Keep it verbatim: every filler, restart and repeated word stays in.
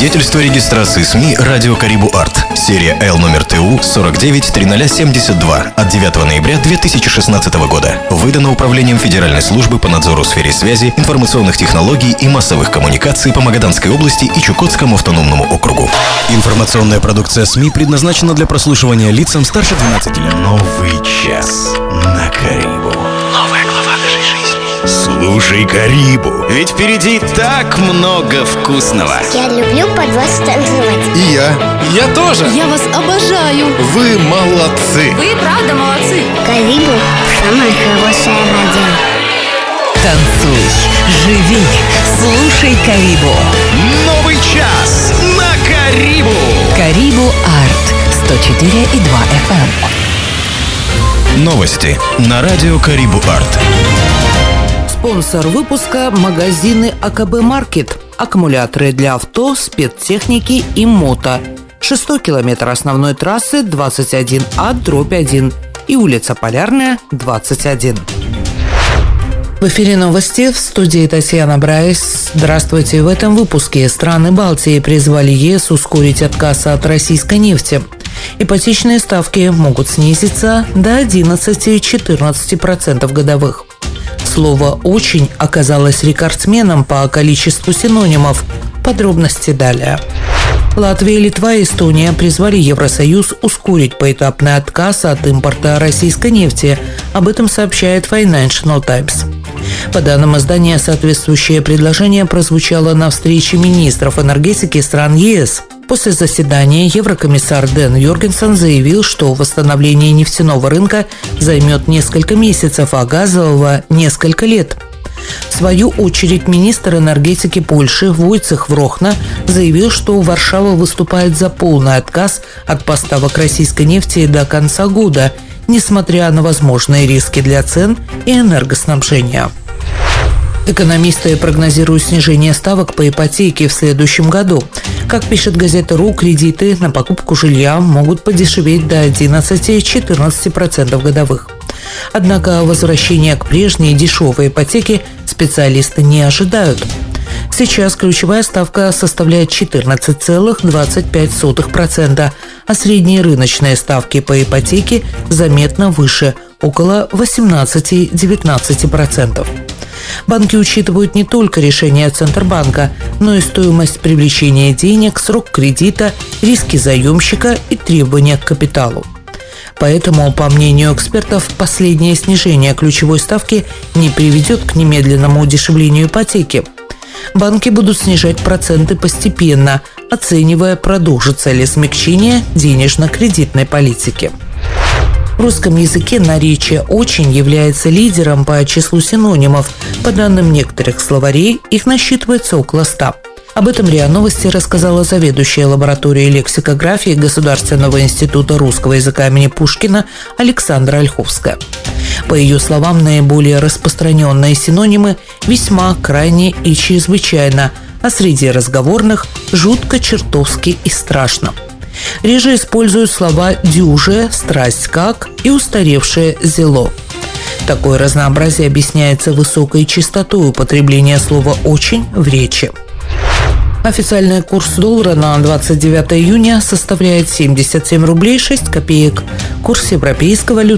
Свидетельство регистрации СМИ «Радио Карибу Арт». Серия Л номер Т У сорок девять триста семьдесят два от девятого ноября две тысячи шестнадцатого года. Выдано Управлением Федеральной службы по надзору в сфере связи, информационных технологий и массовых коммуникаций по Магаданской области и Чукотскому автономному округу. Информационная продукция СМИ предназначена для прослушивания лицам старше двенадцати лет. Новый час на Карибу. Новая глава нашей жизни. Слушай Карибу, ведь впереди так много вкусного. Я люблю под вас танцевать. И я. Я тоже. Я вас обожаю. Вы молодцы. Вы правда молодцы. Карибу – самая хорошая радио. Танцуй, живи, слушай Карибу. Новый час на Карибу. Карибу Арт сто четыре и два эф эм. Новости на радио Карибу Арт. Спонсор выпуска – магазины А К Б Маркет. Аккумуляторы для авто, спецтехники и мото. Шестой километр основной трассы двадцать один А дробь один и улица Полярная, двадцать один. В эфире новости, в студии Татьяна Брайс. Здравствуйте. В этом выпуске страны Балтии призвали Е С ускорить отказ от российской нефти. Ипотечные ставки могут снизиться до одиннадцати-четырнадцати процентов годовых. Слово «очень» оказалось рекордсменом по количеству синонимов. Подробности далее. Латвия, Литва и Эстония призвали Евросоюз ускорить поэтапный отказ от импорта российской нефти. Об этом сообщает Financial Times. По данным издания, соответствующее предложение прозвучало на встрече министров энергетики стран Е С. После заседания еврокомиссар Дэн Йоргенсен заявил, что восстановление нефтяного рынка займет несколько месяцев, а газового – несколько лет. В свою очередь, министр энергетики Польши Войцех Врохна заявил, что Варшава выступает за полный отказ от поставок российской нефти до конца года, несмотря на возможные риски для цен и энергоснабжения. Экономисты прогнозируют снижение ставок по ипотеке в следующем году. Как пишет газета РУ, кредиты на покупку жилья могут подешеветь до одиннадцати-четырнадцати процентов годовых. Однако возвращения к прежней дешевой ипотеке специалисты не ожидают. Сейчас ключевая ставка составляет четырнадцать целых двадцать пять сотых процента, а средние рыночные ставки по ипотеке заметно выше – около восемнадцати-девятнадцати процентов. Банки учитывают не только решения Центробанка, но и стоимость привлечения денег, срок кредита, риски заемщика и требования к капиталу. Поэтому, по мнению экспертов, последнее снижение ключевой ставки не приведет к немедленному удешевлению ипотеки. Банки будут снижать проценты постепенно, оценивая, продолжится ли смягчение денежно-кредитной политики. В русском языке наречие «очень» является лидером по числу синонимов. По данным некоторых словарей, их насчитывается около ста. Об этом РИА Новости рассказала заведующая лабораторией лексикографии Государственного института русского языка имени Пушкина Александра Ольховская. По ее словам, наиболее распространенные синонимы «весьма», «крайне» и «чрезвычайно», а среди разговорных «жутко», «чертовски» и «страшно». Реже используют слова «дюже», «страсть как» и «устаревшее зело». Такое разнообразие объясняется высокой частотой употребления слова «очень» в речи. Официальный курс доллара на двадцать девятое июня составляет семьдесят семь рублей шесть копеек. Курс европейской валюты